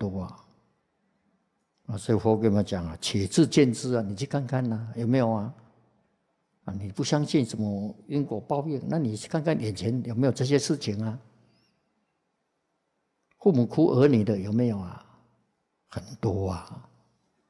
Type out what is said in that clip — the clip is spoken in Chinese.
多啊！所以佛跟我们讲啊，且自见之啊，你去看看呐，有没有啊？啊，你不相信什么因果报应，那你去看看眼前有没有这些事情啊？父母哭儿女的有没有啊？很多啊！